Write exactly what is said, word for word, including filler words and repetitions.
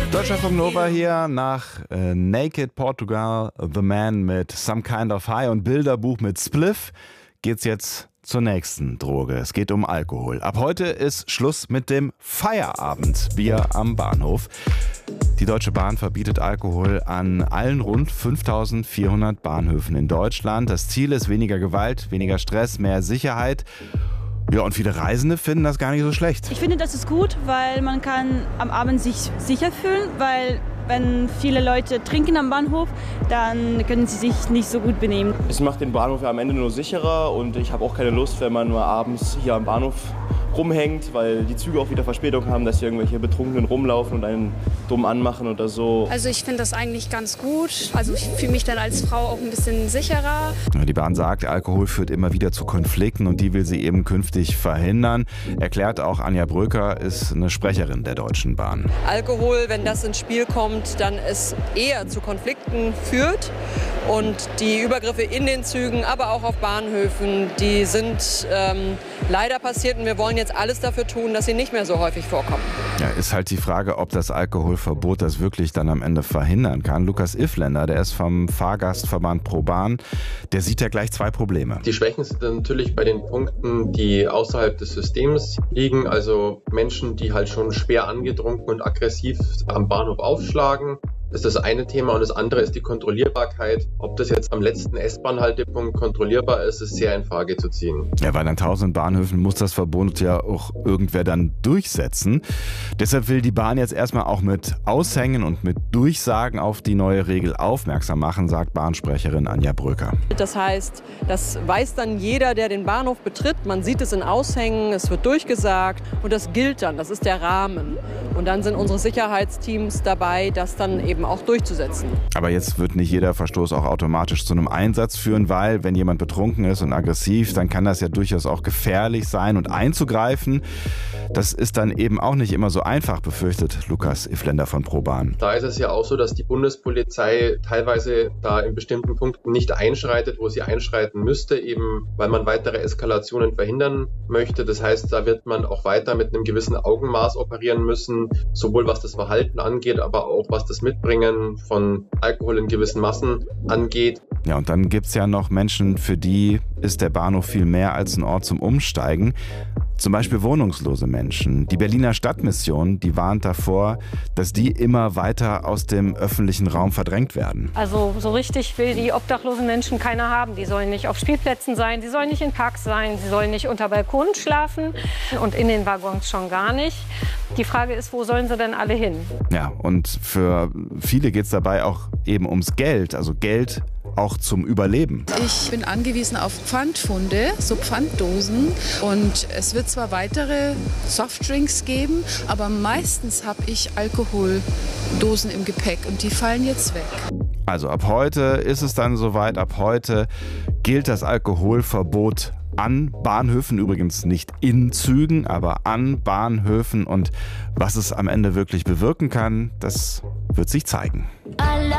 Deutschlandfunk Nova hier nach äh, Naked Portugal, The Man mit Some Kind of High und Bilderbuch mit Spliff geht's jetzt zur nächsten Droge. Es geht um Alkohol. Ab heute ist Schluss mit dem Feierabendbier am Bahnhof. Die Deutsche Bahn verbietet Alkohol an allen rund fünftausendvierhundert Bahnhöfen in Deutschland. Das Ziel ist weniger Gewalt, weniger Stress, mehr Sicherheit. Ja, und viele Reisende finden das gar nicht so schlecht. Ich finde, das ist gut, weil man kann am Abend sich sicher fühlen, weil wenn viele Leute trinken am Bahnhof, dann können sie sich nicht so gut benehmen. Es macht den Bahnhof ja am Ende nur sicherer und ich habe auch keine Lust, wenn man nur abends hier am Bahnhof rumhängt, weil die Züge auch wieder Verspätung haben, dass hier irgendwelche Betrunkenen rumlaufen und einen dumm anmachen oder so. Also ich finde das eigentlich ganz gut. Also ich fühle mich dann als Frau auch ein bisschen sicherer. Die Bahn sagt, Alkohol führt immer wieder zu Konflikten und die will sie eben künftig verhindern. Erklärt auch Anja Bröker, ist eine Sprecherin der Deutschen Bahn. Alkohol, wenn das ins Spiel kommt, dann es eher zu Konflikten führt. Und die Übergriffe in den Zügen, aber auch auf Bahnhöfen, die sind ähm, leider passiert und wir wollen jetzt alles dafür tun, dass sie nicht mehr so häufig vorkommen. Ja, ist halt die Frage, ob das Alkoholverbot das wirklich dann am Ende verhindern kann. Lukas Iffländer, der ist vom Fahrgastverband ProBahn, der sieht ja gleich zwei Probleme. Die Schwächen sind natürlich bei den Punkten, die außerhalb des Systems liegen, also Menschen, die halt schon schwer angetrunken und aggressiv am Bahnhof aufschlagen. Das ist das eine Thema und das andere ist die Kontrollierbarkeit. Ob das jetzt am letzten S-Bahn-Haltepunkt kontrollierbar ist, ist sehr in Frage zu ziehen. Ja, weil an tausend Bahnhöfen muss das Verbot ja auch irgendwer dann durchsetzen. Deshalb will die Bahn jetzt erstmal auch mit Aushängen und mit Durchsagen auf die neue Regel aufmerksam machen, sagt Bahnsprecherin Anja Bröker. Das heißt, das weiß dann jeder, der den Bahnhof betritt. Man sieht es in Aushängen, es wird durchgesagt und das gilt dann, das ist der Rahmen. Und dann sind unsere Sicherheitsteams dabei, das dann eben auch durchzusetzen. Aber jetzt wird nicht jeder Verstoß auch automatisch zu einem Einsatz führen, weil wenn jemand betrunken ist und aggressiv, dann kann das ja durchaus auch gefährlich sein und einzugreifen. Das ist dann eben auch nicht immer so einfach, befürchtet Lukas Iffländer von ProBahn. Da ist es ja auch so, dass die Bundespolizei teilweise da in bestimmten Punkten nicht einschreitet, wo sie einschreiten müsste, eben weil man weitere Eskalationen verhindern möchte. Das heißt, da wird man auch weiter mit einem gewissen Augenmaß operieren müssen, sowohl was das Verhalten angeht, aber auch was das Mitbringen von Alkohol in gewissen Massen angeht. Ja, und dann gibt es ja noch Menschen, für die ist der Bahnhof viel mehr als ein Ort zum Umsteigen. Zum Beispiel wohnungslose Menschen. Die Berliner Stadtmission, die warnt davor, dass die immer weiter aus dem öffentlichen Raum verdrängt werden. Also so richtig will die obdachlosen Menschen keiner haben. Die sollen nicht auf Spielplätzen sein, die sollen nicht in Parks sein, sie sollen nicht unter Balkonen schlafen und in den Waggons schon gar nicht. Die Frage ist, wo sollen sie denn alle hin? Ja, und für viele geht es dabei auch eben ums Geld, also Geld auch zum Überleben. Ich bin angewiesen auf Pfandfunde, so Pfanddosen. Und es wird zwar weitere Softdrinks geben, aber meistens habe ich Alkoholdosen im Gepäck und die fallen jetzt weg. Also ab heute ist es dann soweit, ab heute gilt das Alkoholverbot an Bahnhöfen, übrigens nicht in Zügen, aber an Bahnhöfen. Und was es am Ende wirklich bewirken kann, das wird sich zeigen.